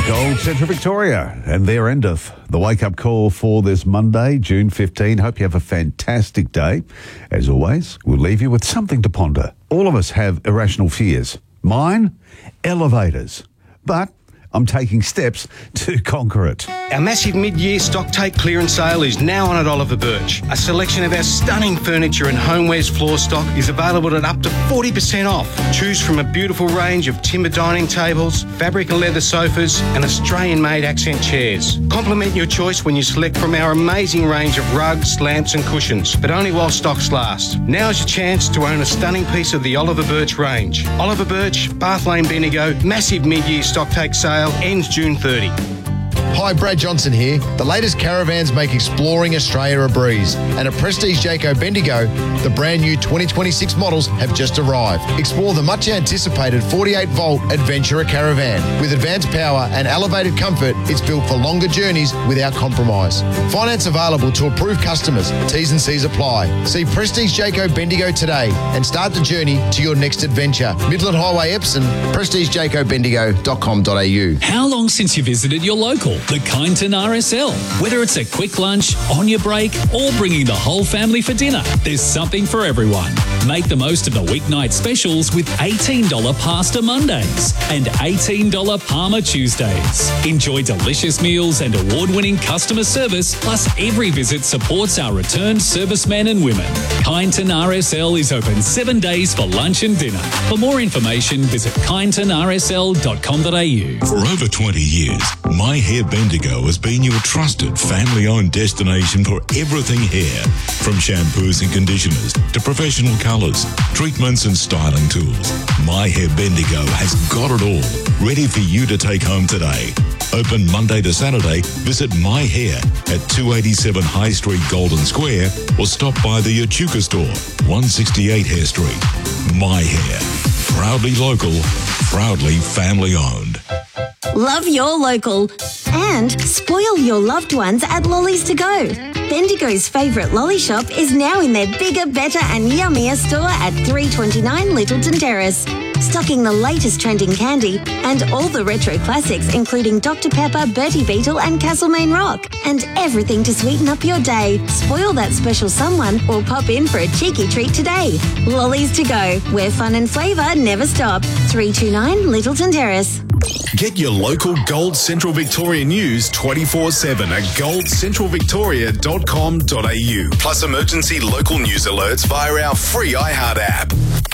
Gold Central Victoria, and there endeth the wake-up call for this Monday, June 15. Hope you have a fantastic day. As always, we'll leave you with something to ponder. All of us have irrational fears. Mine, elevators. But I'm taking steps to conquer it. Our massive mid-year stock take clearance sale is now on at Oliver Birch. A selection of our stunning furniture and homewares floor stock is available at up to 40% off. Choose from a beautiful range of timber dining tables, fabric and leather sofas, and Australian-made accent chairs. Complement your choice when you select from our amazing range of rugs, lamps and cushions, but only while stocks last. Now's your chance to own a stunning piece of the Oliver Birch range. Oliver Birch, Bath Lane, Bendigo, massive mid-year stock take sale ends June 30. Hi, Brad Johnson here. The latest caravans make exploring Australia a breeze. And at Prestige Jayco Bendigo, the brand new 2026 models have just arrived. Explore the much anticipated 48-volt Adventurer Caravan. With advanced power and elevated comfort, it's built for longer journeys without compromise. Finance available to approved customers. T's and C's apply. See Prestige Jayco Bendigo today and start the journey to your next adventure. Midland Highway, Epsom, prestigejaycobendigo.com.au. How long since you visited your local? The Kyneton RSL. Whether it's a quick lunch, on your break, or bringing the whole family for dinner, there's something for everyone. Make the most of the weeknight specials with $18 Pasta Mondays and $18 Parma Tuesdays. Enjoy delicious meals and award-winning customer service, plus every visit supports our returned servicemen and women. Kyneton RSL is open 7 days for lunch and dinner. For more information, visit kynetonrsl.com.au. For over 20 years, My Hair Bendigo has been your trusted family-owned destination for everything hair. From shampoos and conditioners to professional colours, treatments and styling tools. My Hair Bendigo has got it all, ready for you to take home today. Open Monday to Saturday. Visit My Hair at 287 High Street, Golden Square, or stop by the Echuca store, 168 Hare Street. My Hair. Proudly local, proudly family-owned. Love your local and spoil your loved ones at Lollies to Go. Bendigo's favourite lolly shop is now in their bigger, better and yummier store at 329 Littleton Terrace. Stocking the latest trending candy and all the retro classics including Dr Pepper, Bertie Beetle and Castlemaine Rock. And everything to sweeten up your day. Spoil that special someone or pop in for a cheeky treat today. Lollies to Go, where fun and flavour never stop. 329 Littleton Terrace. Get your local Gold Central Victoria news 24/7 at goldcentralvictoria.com.au. Plus emergency local news alerts via our free iHeart app.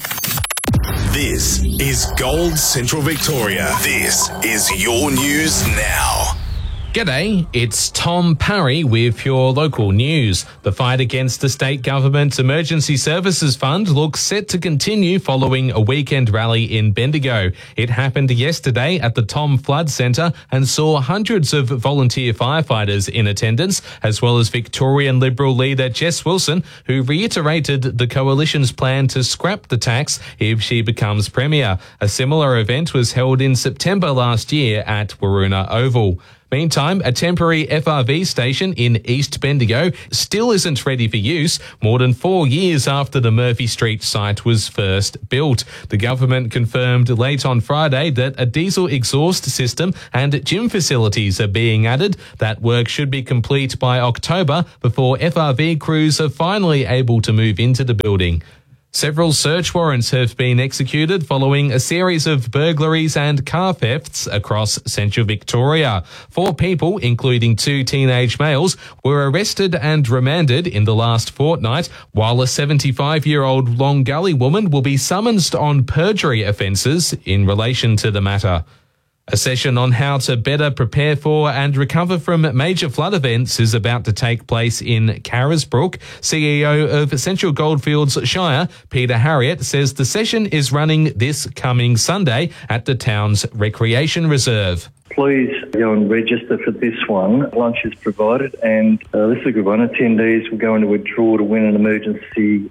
This is Gold Central Victoria. This is your news now. G'day, it's Tom Parry with your local news. The fight against the state government's Emergency Services Fund looks set to continue following a weekend rally in Bendigo. It happened yesterday at the Tom Flood Centre and saw hundreds of volunteer firefighters in attendance, as well as Victorian Liberal leader Jess Wilson, who reiterated the Coalition's plan to scrap the tax if she becomes Premier. A similar event was held in September last year at Waroona Oval. Meantime, a temporary FRV station in East Bendigo still isn't ready for use more than 4 years after the Murphy Street site was first built. The government confirmed late on Friday that a diesel exhaust system and gym facilities are being added. That work should be complete by October before FRV crews are finally able to move into the building. Several search warrants have been executed following a series of burglaries and car thefts across central Victoria. 4 people, including 2 teenage males, were arrested and remanded in the last fortnight, while a 75-year-old Long Gully woman will be summoned on perjury offences in relation to the matter. A session on how to better prepare for and recover from major flood events is about to take place in Carisbrook. CEO of Central Goldfields Shire, Peter Harriott, says the session is running this coming Sunday at the town's recreation reserve. Please go and register for this one. Lunch is provided and this is a good one. Attendees will go into a draw to win an emergency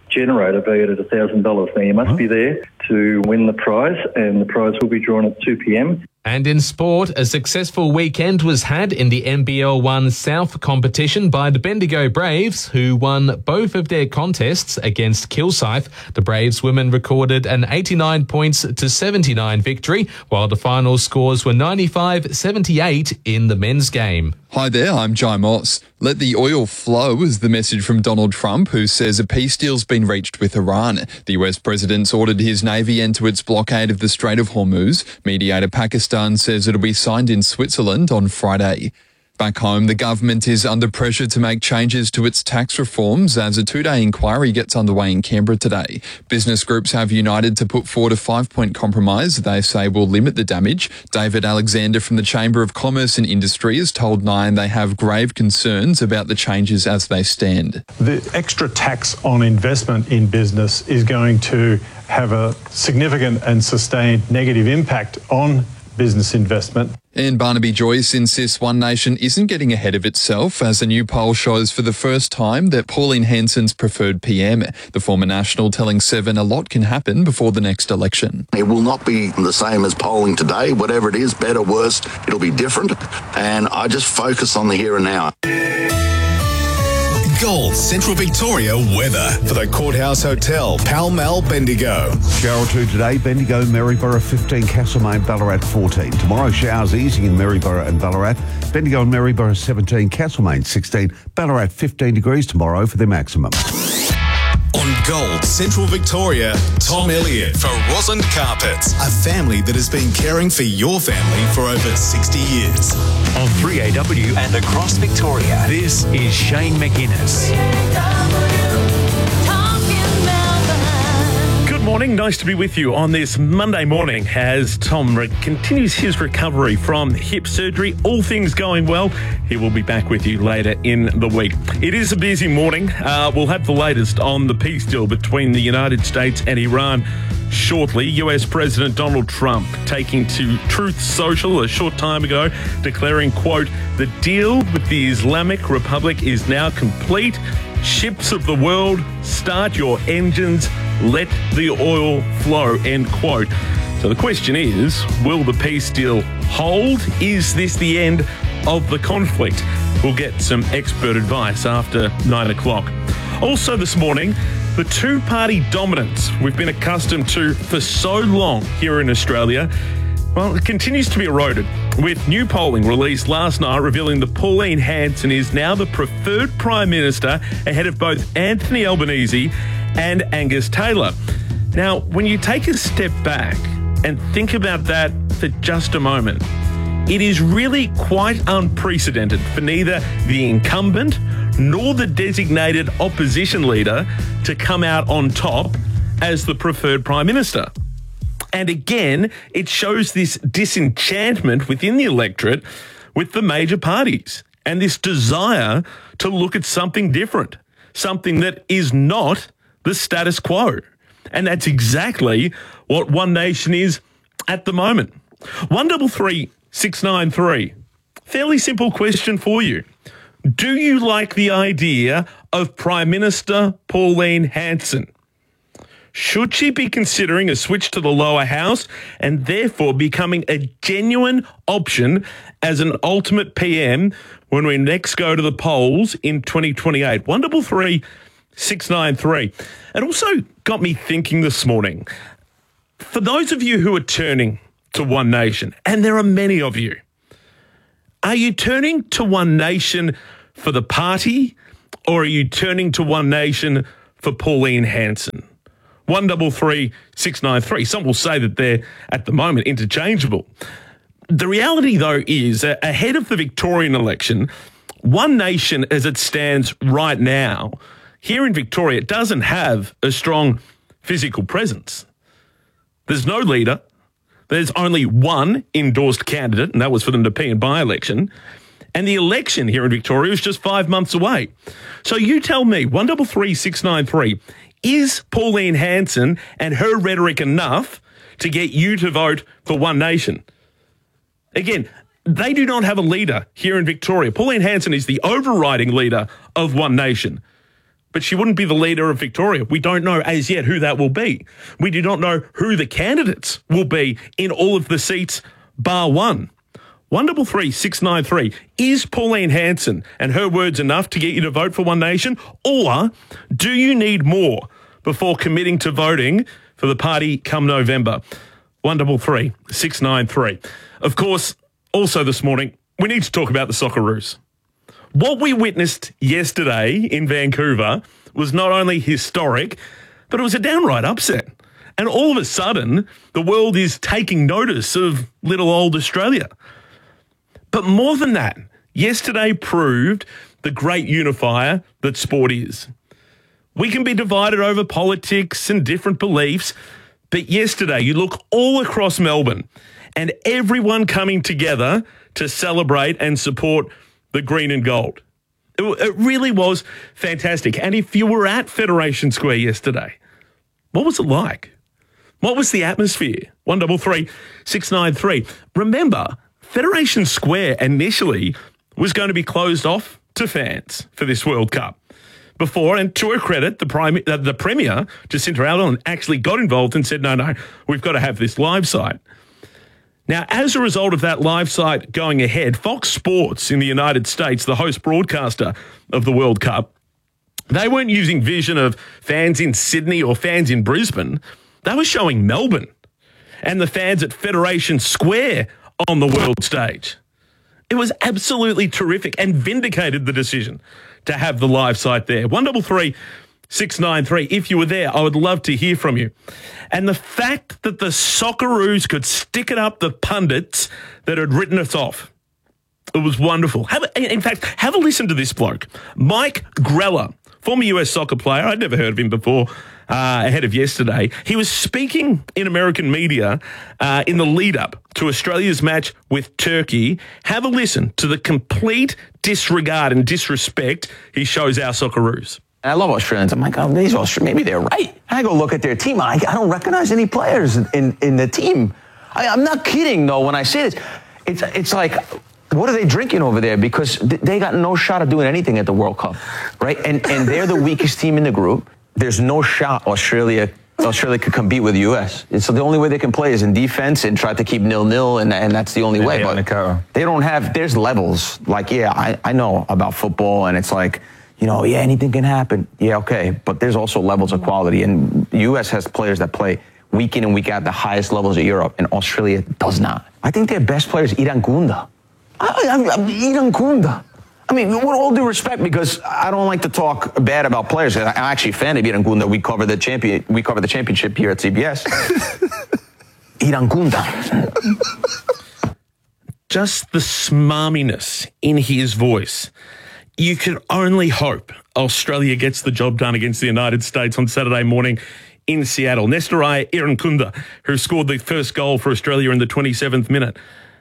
generator valued at $1,000. Now, you must be there to win the prize, and the prize will be drawn at 2 p.m. And in sport, a successful weekend was had in the NBL 1 South competition by the Bendigo Braves, who won both of their contests against Kilsyth. The Braves women recorded an 89 points to 79 victory, while the final scores were 95-78 in the men's game. Hi there, I'm Jai Moss. Let the oil flow is the message from Donald Trump, who says a peace deal's been reached with Iran. The US president's ordered his navy end to its blockade of the Strait of Hormuz. Mediator Pakistan says it'll be signed in Switzerland on Friday. Back home, the government is under pressure to make changes to its tax reforms as a 2-day inquiry gets underway in Canberra today. Business groups have united to put forward a 5-point compromise they say will limit the damage. David Alexander from the Chamber of Commerce and Industry has told Nine they have grave concerns about the changes as they stand. The extra tax on investment in business is going to have a significant and sustained negative impact on business investment. And Barnaby Joyce insists One Nation isn't getting ahead of itself as a new poll shows for the first time that Pauline Hanson's preferred PM. The former National telling Seven a lot can happen before the next election. It will not be the same as polling today. Whatever it is, better, worse, it'll be different. And I just focus on the here and now. Gold Central Victoria weather for the Courthouse Hotel, Pall Mall, Bendigo. Shower 2 today, Bendigo, Maryborough 15, Castlemaine, Ballarat 14. Tomorrow, showers easing in Maryborough and Ballarat. Bendigo and Maryborough 17, Castlemaine 16, Ballarat 15 degrees tomorrow for their maximum. On Gold Central Victoria, Tom Elliott for Rosand Carpets, a family that has been caring for your family for over 60 years. On 3AW and across Victoria, this is Shane McInnes. Good morning, nice to be with you on this Monday morning as Tom continues his recovery from hip surgery. All things going well. He will be back with you later in the week. It is a busy morning. We'll have the latest on the peace deal between the United States and Iran shortly. US President Donald Trump taking to Truth Social a short time ago, declaring, quote, "The deal with the Islamic Republic is now complete. Ships of the world, start your engines. Let the oil flow," end quote. So the question is, will the peace deal hold? Is this the end of the conflict? We'll get some expert advice after 9 o'clock. Also this morning, the two-party dominance we've been accustomed to for so long here in Australia, well, it continues to be eroded, with new polling released last night revealing that Pauline Hanson is now the preferred Prime Minister ahead of both Anthony Albanese and Angus Taylor. Now, when you take a step back and think about that for just a moment, it is really quite unprecedented for neither the incumbent nor the designated opposition leader to come out on top as the preferred Prime Minister. And again, it shows this disenchantment within the electorate with the major parties and this desire to look at something different, something that is not the status quo. And that's exactly what One Nation is at the moment. 133 693. Fairly simple question for you. Do you like the idea of Prime Minister Pauline Hanson? Should she be considering a switch to the lower house and therefore becoming a genuine option as an ultimate PM when we next go to the polls in 2028? 133 693. It also got me thinking this morning, for those of you who are turning to One Nation, and there are many of you, are you turning to One Nation for the party, or are you turning to One Nation for Pauline Hanson? 133 693. Some will say that they're, at the moment, interchangeable. The reality, though, is that ahead of the Victorian election, One Nation, as it stands right now, here in Victoria, doesn't have a strong physical presence. There's no leader. There's only one endorsed candidate, and that was for the Nepean by-election. And the election here in Victoria is just 5 months away. So you tell me, 133 693, is Pauline Hanson and her rhetoric enough to get you to vote for One Nation? Again, they do not have a leader here in Victoria. Pauline Hanson is the overriding leader of One Nation. but she wouldn't be the leader of Victoria. We don't know as yet who that will be. We do not know who the candidates will be in all of the seats, bar one. 133 693. Is Pauline Hanson and her words enough to get you to vote for One Nation? Or do you need more before committing to voting for the party come November? 133 693. Of course, also this morning, we need to talk about the Socceroos. What we witnessed yesterday in Vancouver was not only historic, but it was a downright upset. And all of a sudden, the world is taking notice of little old Australia. But more than that, yesterday proved the great unifier that sport is. We can be divided over politics and different beliefs, but yesterday you look all across Melbourne and everyone coming together to celebrate and support the green and gold. It really was fantastic. And if you were at Federation Square yesterday, what was it like? What was the atmosphere? 133 693. Remember, Federation Square initially was going to be closed off to fans for this World Cup. Before, and to her credit, the Premier, Jacinta Ardern, actually got involved and said, no, we've got to have this live site. Now, as a result of that live site going ahead, Fox Sports in the United States, the host broadcaster of the World Cup, they weren't using vision of fans in Sydney or fans in Brisbane. They were showing Melbourne and the fans at Federation Square on the world stage. It was absolutely terrific and vindicated the decision to have the live site there. 133 693. If you were there, I would love to hear from you. And the fact that the Socceroos could stick it up the pundits that had written us off, it was wonderful. In fact, have a listen to this bloke. Mike Grella, former US soccer player. I'd never heard of him before. Ahead of yesterday, he was speaking in American media in the lead-up to Australia's match with Turkey. Have a listen to the complete disregard and disrespect he shows our Socceroos. I love Australians. I'm like, oh, these Australians, maybe they're right. I go look at their team. I don't recognize any players in the team. I'm not kidding, though, when I say this. It's like, what are they drinking over there? Because they got no shot of doing anything at the World Cup, right? And they're the weakest team in the group. There's no shot Australia could compete with the U.S. So the only way they can play is in defense and try to keep 0-0, and that's the only way. But they don't have, there's levels. Like, I know about football, and it's like, anything can happen. Yeah, okay. But there's also levels of quality, and the U.S. has players that play week in and week out the highest levels of Europe, and Australia does not. I think their best player is Irankunda. Irankunda. I mean, with all due respect, because I don't like to talk bad about players. I'm actually a fan of Irankunda. We cover the championship here at CBS. Irankunda. Just the smarminess in his voice. You can only hope Australia gets the job done against the United States on Saturday morning in Seattle. Nestorai Irankunda, who scored the first goal for Australia in the 27th minute.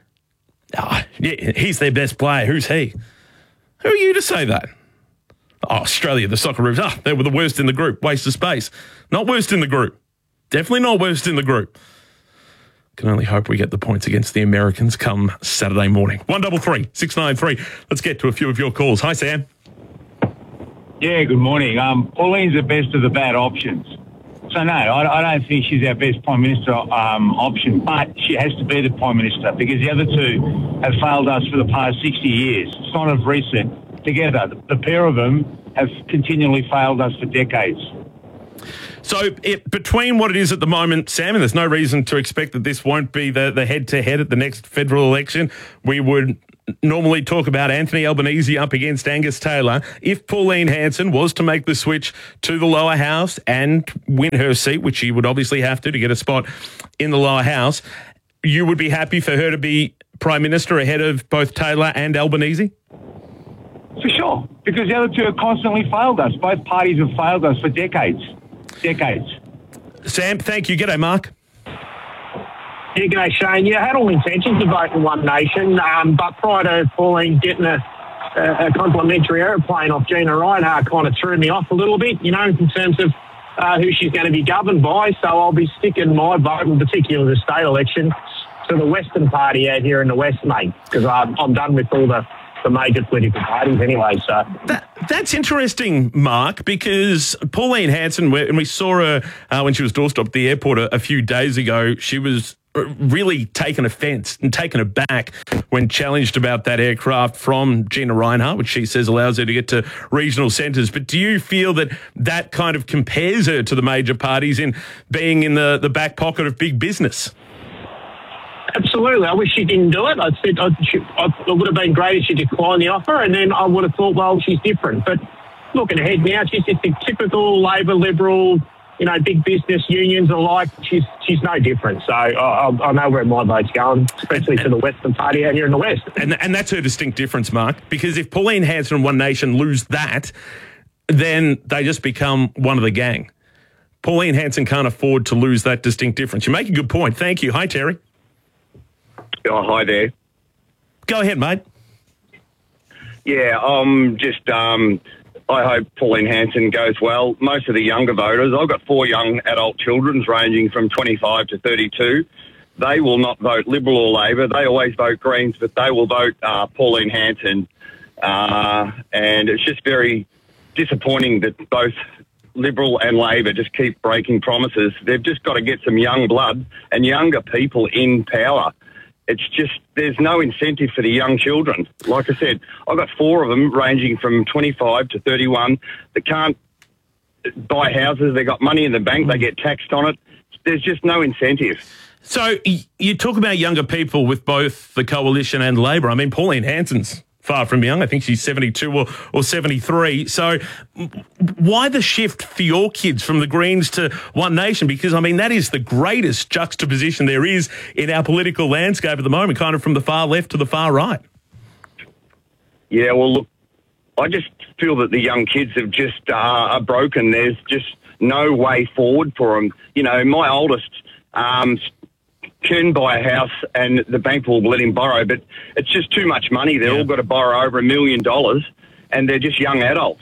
He's their best player. Who's he? Who are you to say that? Australia, the Socceroos, they were the worst in the group. Waste of space. Not worst in the group. Definitely not worst in the group. Can only hope we get the points against the Americans come Saturday morning. 133 693. Let's get to a few of your calls. Hi, Sam. Yeah, good morning. Pauline's the best of the bad options. So, no, I don't think she's our best Prime Minister option, but she has to be the Prime Minister because the other two have failed us for the past 60 years. It's not of recent. Together, the pair of them have continually failed us for decades. So between what it is at the moment, Sam, and there's no reason to expect that this won't be the head-to-head at the next federal election, we would normally talk about Anthony Albanese up against Angus Taylor. If Pauline Hanson was to make the switch to the lower house and win her seat, which she would obviously have to get a spot in the lower house, you would be happy for her to be Prime Minister ahead of both Taylor and Albanese? For sure, because the other two have constantly failed us. Both parties have failed us for decades. Sam, thank you. G'day, Mark. Yeah, g'day, Shane. Yeah, I had all intentions of voting One Nation, but prior to Pauline getting a complimentary aeroplane off Gina Reinhart kind of threw me off a little bit, in terms of who she's going to be governed by. So I'll be sticking my vote, in particular the state election, to the Western Party out here in the West, mate, because I'm done with all the the major political parties anyway. So That's interesting, Mark, because Pauline Hanson, when we saw her when she was doorstopped at the airport a few days ago, she was really taken offence and taken aback when challenged about that aircraft from Gina Rinehart, which she says allows her to get to regional centres. But do you feel that that kind of compares her to the major parties in being in the back pocket of big business? absolutely. I wish she didn't do it. I said it would have been great if she declined the offer, and then I would have thought, well, she's different. But looking ahead now, she's just a typical Labor Liberal, big business unions alike. She's no different. So I know where my vote's going, especially to the Western Party out here in the West. And that's her distinct difference, Mark, because if Pauline Hanson and One Nation lose that, then they just become one of the gang. Pauline Hanson can't afford to lose that distinct difference. You make a good point. Thank you. Hi, Terry. Oh, hi there. Go ahead, mate. Yeah, I hope Pauline Hanson goes well. Most of the younger voters, I've got 4 young adult children ranging from 25 to 32. They will not vote Liberal or Labor. They always vote Greens, but they will vote Pauline Hanson. And it's just very disappointing that both Liberal and Labor just keep breaking promises. They've just got to get some young blood and younger people in power. It's just, there's no incentive for the young children. Like I said, I've got 4 of them ranging from 25 to 31 that can't buy houses. They got money in the bank. They get taxed on it. There's just no incentive. So you talk about younger people with both the Coalition and Labor. I mean, Pauline Hanson's far from young. I think she's 72 or 73. So why the shift for your kids from the Greens to One Nation? Because, I mean, that is the greatest juxtaposition there is in our political landscape at the moment, kind of from the far left to the far right. Yeah, well, look, I just feel that the young kids have just are broken. There's just no way forward for them. My oldest can buy a house and the bank will let him borrow, but it's just too much money. They've all got to borrow over $1 million and they're just young adults,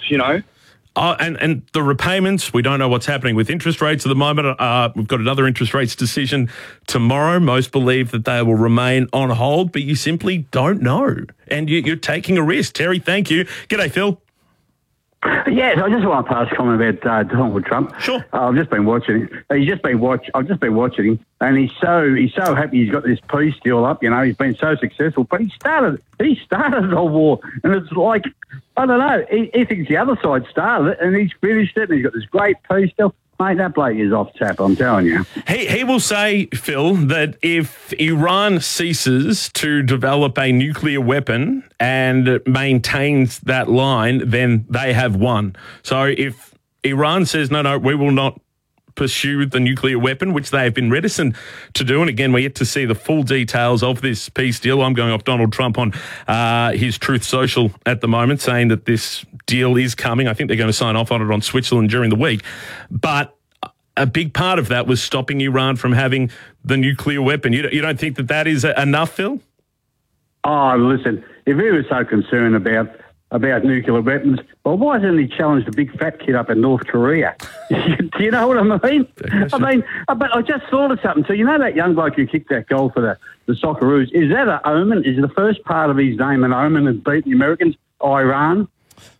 And the repayments, we don't know what's happening with interest rates at the moment. We've got another interest rates decision tomorrow. Most believe that they will remain on hold, but you simply don't know. And you're taking a risk. Terry, thank you. G'day, Phil. Yes, I just want to pass a comment about Donald Trump. Sure. I've just been watching him. I've just been watching him, and he's so happy he's got this peace deal up. He's been so successful, but he started a war, and it's like, I don't know. He thinks the other side started it, and he's finished it, and he's got this great peace deal. Mate, that bloke is off tap, I'm telling you. He will say, Phil, that if Iran ceases to develop a nuclear weapon and maintains that line, then they have won. So if Iran says, no, we will not pursue the nuclear weapon, which they have been reticent to do, and again, we're yet to see the full details of this peace deal. I'm going off Donald Trump on his Truth Social at the moment, saying that this deal is coming. I think they're going to sign off on it on Switzerland during the week. But a big part of that was stopping Iran from having the nuclear weapon. You don't think that is enough, Phil? Oh, listen, if he was so concerned about nuclear weapons, well, why hasn't he challenged the big fat kid up in North Korea? Do you know what I mean? But I just thought of something. So that young bloke who kicked that goal for the Socceroos, is that an omen? Is the first part of his name an omen and beat the Americans, Iran?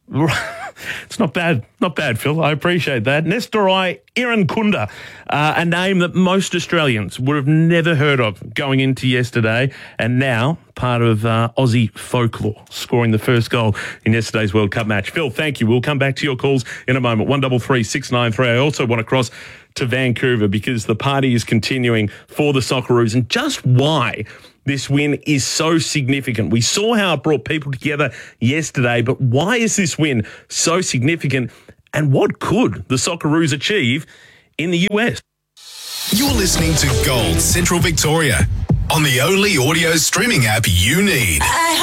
It's not bad, Phil. I appreciate that. Nestorai Irankunda, a name that most Australians would have never heard of going into yesterday, and now part of Aussie folklore, scoring the first goal in yesterday's World Cup match. Phil, thank you. We'll come back to your calls in a moment. 133 693. I also want to cross to Vancouver because the party is continuing for the Socceroos, and just why this win is so significant. We saw how it brought people together yesterday, but why is this win so significant, and what could the Socceroos achieve in the US? You're listening to Gold Central Victoria on the only audio streaming app you need.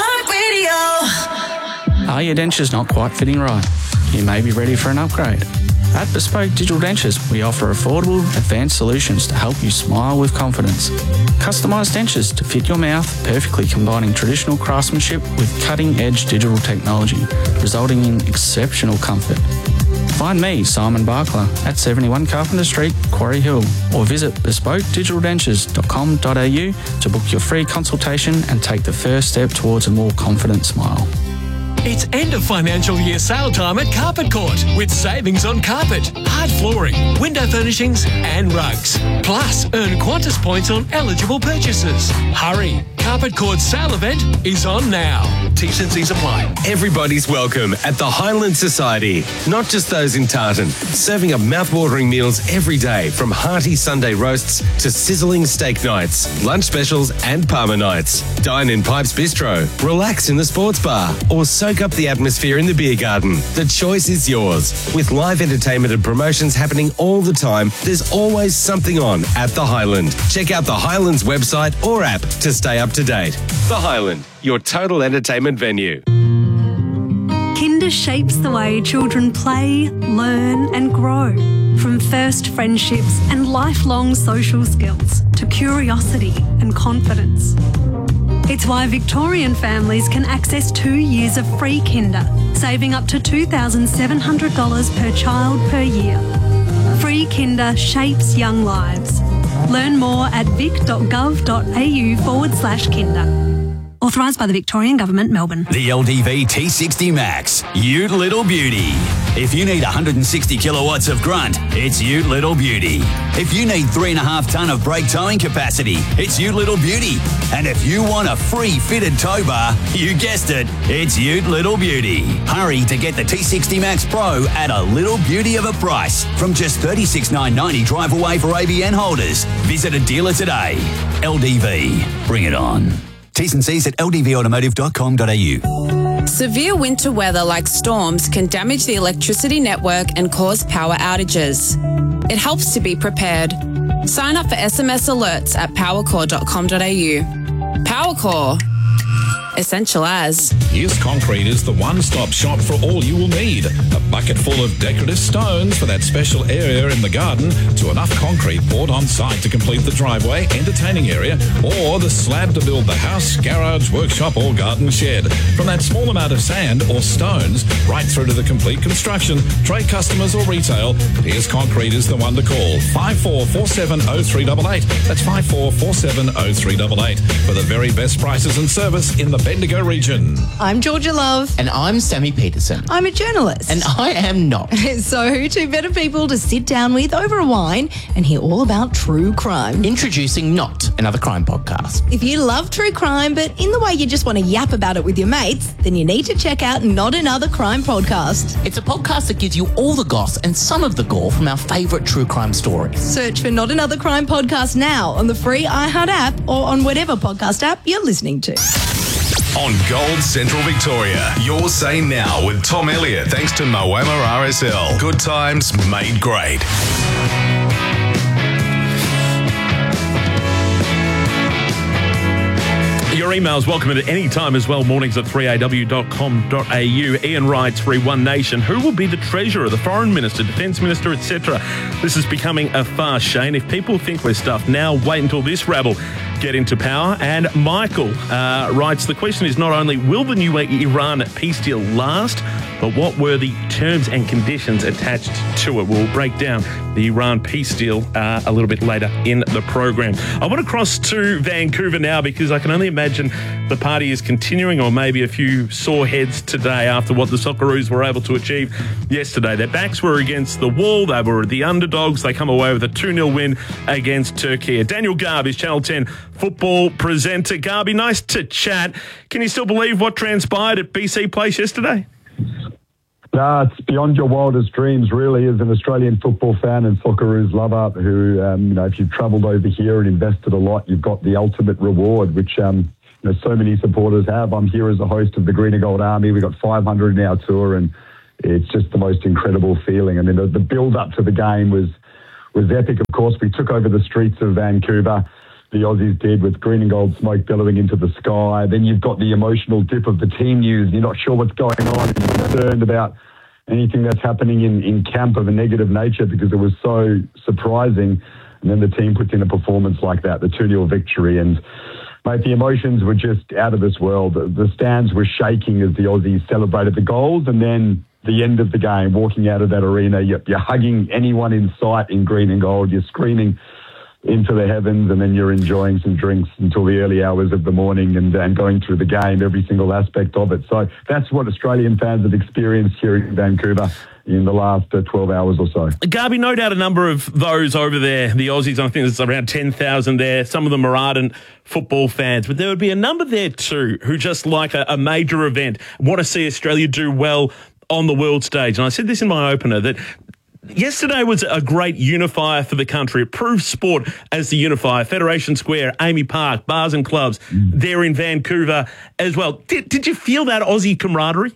iHeartRadio. Are your dentures not quite fitting right? You may be ready for an upgrade. At Bespoke Digital Dentures, we offer affordable, advanced solutions to help you smile with confidence. Customised dentures to fit your mouth, perfectly combining traditional craftsmanship with cutting-edge digital technology, resulting in exceptional comfort. Find me, Simon Barkler, at 71 Carpenter Street, Quarry Hill, or visit bespokedigitaldentures.com.au to book your free consultation and take the first step towards a more confident smile. It's end of financial year sale time at Carpet Court with savings on carpet, hard flooring, window furnishings and rugs. Plus, earn Qantas points on eligible purchases. Hurry! Carpet Court's sale event is on now. T's and C's apply. Everybody's welcome at the Highland Society, not just those in Tartan. Serving up mouth-watering meals every day, from hearty Sunday roasts to sizzling steak nights, lunch specials and Parma nights. Dine in Pipes Bistro, relax in the sports bar, or soak up the atmosphere in the beer garden. The choice is yours. With live entertainment and promotions happening all the time, there's always something on at the Highland. Check out the Highland's website or app to stay up to date. The Highland, your total entertainment venue. Kinder shapes the way children play, learn and grow. From first friendships and lifelong social skills to curiosity and confidence. It's why Victorian families can access 2 years of free Kinder, saving up to $2,700 per child per year. Free Kinder shapes young lives. Learn more at vic.gov.au/Kinder. Authorised by the Victorian Government, Melbourne. The LDV T60 Max, Ute Little Beauty. If you need 160 kilowatts of grunt, it's Ute Little Beauty. If you need 3.5 tonne of brake towing capacity, it's Ute Little Beauty. And if you want a free fitted tow bar, you guessed it, it's Ute Little Beauty. Hurry to get the T60 Max Pro at a little beauty of a price from just $36,990 drive away for ABN holders. Visit a dealer today. LDV, bring it on. T's and C's at ldvautomotive.com.au. Severe winter weather like storms can damage the electricity network and cause power outages. It helps to be prepared. Sign up for SMS alerts at powercore.com.au. PowerCore. Essential as. Here's Concrete is the one-stop shop for all you will need. A bucket full of decorative stones for that special area in the garden, to enough concrete poured on site to complete the driveway, entertaining area, or the slab to build the house, garage, workshop or garden shed. From that small amount of sand or stones right through to the complete construction, trade customers or retail, Here's Concrete is the one to call. 54470388. That's 54470388 for the very best prices and service in the Bendigo region. I'm Georgia Love. And I'm Sammy Peterson. I'm a journalist. And I am not. So who two better people to sit down with over a wine and hear all about true crime? Introducing Not, another crime podcast. If you love true crime, but in the way you just want to yap about it with your mates, then you need to check out Not Another Crime Podcast. It's a podcast that gives you all the goss and some of the gore from our favourite true crime stories. Search for Not Another Crime Podcast now on the free iHeart app or on whatever podcast app you're listening to. On Gold Central Victoria, your say now with Tom Elliott, thanks to Moama RSL. Good times made great. Your emails welcome at any time as well. Mornings at 3aw.com.au. Ian writes for One Nation, who will be the treasurer, the foreign minister, defence minister, etc.? This is becoming a farce, Shane. If people think we're stuffed now, wait until this rabble get into power. And Michael writes, the question is not only will the new Iran peace deal last, but what were the terms and conditions attached to it? We'll break down the Iran peace deal a little bit later in the program. I want to cross to Vancouver now because I can only imagine the party is continuing, or maybe a few sore heads today after what the Socceroos were able to achieve yesterday. Their backs were against the wall. They were the underdogs. They come away with a 2-0 win against Turkey. Daniel Garb is Channel 10 football presenter. Garby, nice to chat. Can you still believe what transpired at BC Place yesterday? No, it's beyond your wildest dreams, really, as an Australian football fan and Socceroos lover who, if you've travelled over here and invested a lot, you've got the ultimate reward, which, so many supporters have. I'm here as a host of the Green and Gold Army. We've got 500 in our tour, and it's just the most incredible feeling. I mean, the build-up to the game was epic, of course. We took over the streets of Vancouver. The Aussies did, with green and gold smoke billowing into the sky. Then you've got the emotional dip of the team news. You're not sure what's going on. You're concerned about anything that's happening in camp of a negative nature because it was so surprising. And then the team puts in a performance like that, the 2-0 victory. And, mate, the emotions were just out of this world. The stands were shaking as the Aussies celebrated the goals. And then the end of the game, walking out of that arena, you're hugging anyone in sight in green and gold. You're screaming into the heavens, and then you're enjoying some drinks until the early hours of the morning and going through the game, every single aspect of it. So that's what Australian fans have experienced here in Vancouver in the last 12 hours or so. Garby, no doubt a number of those over there, the Aussies, I think there's around 10,000 there. Some of them are ardent football fans, but there would be a number there too who just like a major event, want to see Australia do well on the world stage. And I said this in my opener, that yesterday was a great unifier for the country. It proved sport as the unifier. Federation Square, Amy Park, bars and clubs there in Vancouver as well. Did you feel that Aussie camaraderie?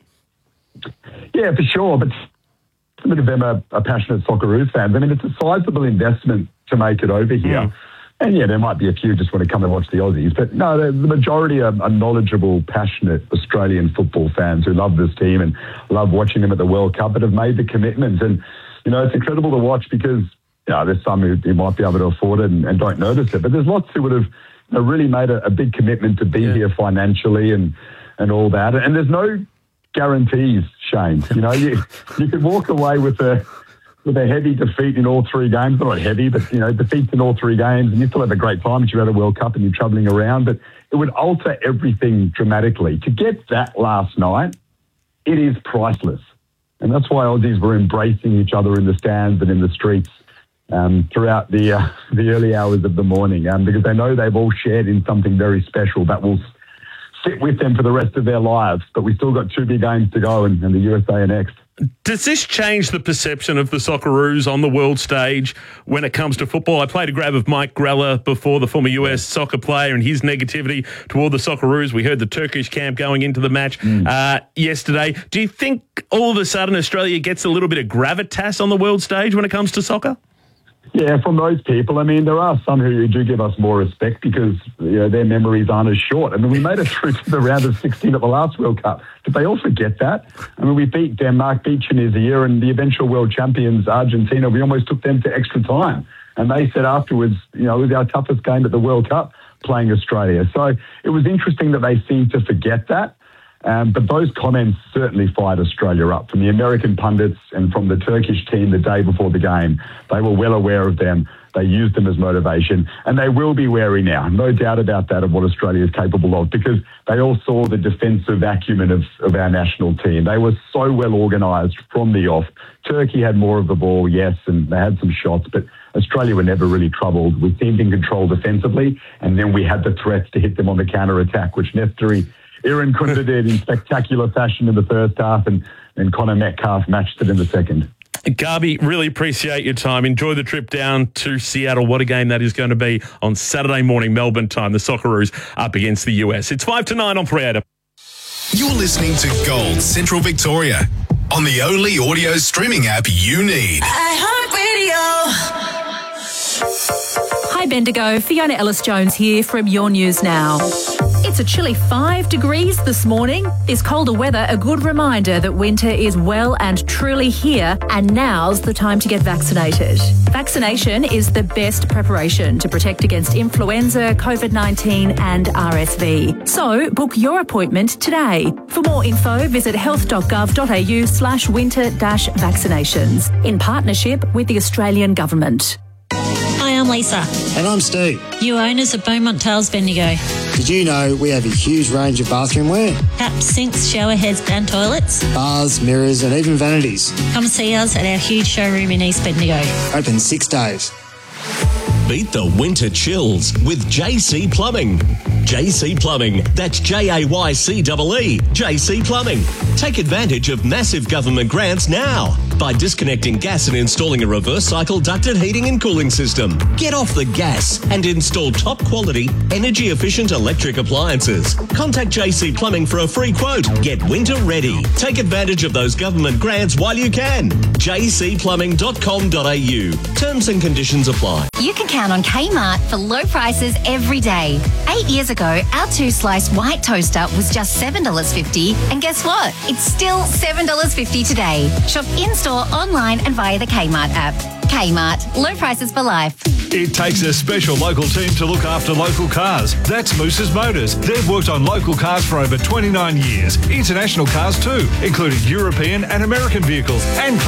Yeah, for sure. But some of them are passionate Socceroos fans. I mean, it's a sizable investment to make it over here. Yeah. And yeah, there might be a few just want to come and watch the Aussies. But no, the majority are knowledgeable, passionate Australian football fans who love this team and love watching them at the World Cup, but have made the commitment. And, you know, it's incredible to watch because, you know, there's some who might be able to afford it and don't notice it. But there's lots who would have really made a big commitment to be here financially and all that. And there's no guarantees, Shane. You know, you could walk away with a heavy defeat in all three games. Not heavy, but, you know, defeats in all three games, and you still have a great time if you're at a World Cup and you're travelling around. But it would alter everything dramatically. To get that last night, it is priceless. And that's why Aussies were embracing each other in the stands and in the streets throughout the early hours of the morning, because they know they've all shared in something very special that will sit with them for the rest of their lives. But we still got 2 big games to go, and the USA are next. Does this change the perception of the Socceroos on the world stage when it comes to football? I played a grab of Mike Greller before, the former US soccer player, and his negativity toward the Socceroos. We heard the Turkish camp going into the match yesterday. Do you think all of a sudden Australia gets a little bit of gravitas on the world stage when it comes to soccer? Yeah, from those people. I mean, there are some who do give us more respect because, you know, their memories aren't as short. I mean, we made it through to the round of 16 at the last World Cup. Did they all forget that? I mean, we beat Denmark, beat Tunisia, and the eventual world champions, Argentina, we almost took them to extra time. And they said afterwards, you know, it was our toughest game at the World Cup playing Australia. So it was interesting that they seemed to forget that. But those comments certainly fired Australia up from the American pundits and from the Turkish team the day before the game. They were well aware of them. They used them as motivation, and they will be wary now. No doubt about that, of what Australia is capable of, because they all saw the defensive acumen of our national team. They were so well organised from the off. Turkey had more of the ball, yes, and they had some shots, but Australia were never really troubled. We seemed in control defensively, and then we had the threats to hit them on the counter-attack, which Neftari Irankunda did in spectacular fashion in the first half, and Connor Metcalf matched it in the second. Garby, really appreciate your time. Enjoy the trip down to Seattle. What a game that is going to be on Saturday morning, Melbourne time. The Socceroos up against the US. It's 5 to 9 on 3AM. You're listening to Gold Central Victoria on the only audio streaming app you need. iHeartRadio. Hi Bendigo, Fiona Ellis-Jones here from Your News Now. It's a chilly 5 degrees this morning. This colder weather, a good reminder that winter is well and truly here, and now's the time to get vaccinated. Vaccination is the best preparation to protect against influenza, COVID-19 and RSV. So book your appointment today. For more info, visit health.gov.au/winter-vaccinations in partnership with the Australian Government. Hi, I'm Lisa. And I'm Steve. You owners of Beaumont Tales Bendigo. Did you know we have a huge range of bathroom wear? Taps, sinks, shower heads and toilets. Bars, mirrors and even vanities. Come see us at our huge showroom in East Bendigo. Open 6 days. Beat the winter chills with JC Plumbing. JC Plumbing, that's JAYCEE, JC Plumbing. Take advantage of massive government grants now by disconnecting gas and installing a reverse cycle ducted heating and cooling system. Get off the gas and install top quality, energy efficient electric appliances. Contact JC Plumbing for a free quote. Get winter ready. Take advantage of those government grants while you can. jcplumbing.com.au. Terms and conditions apply. You can count on Kmart for low prices every day. 8 years ago, our 2-slice white toaster was just $7.50, and guess what? It's still $7.50 today. Shop in-store, online and via the Kmart app. Kmart, low prices for life. It takes a special local team to look after local cars. That's Moose's Motors. They've worked on local cars for over 29 years. International cars too, including European and American vehicles and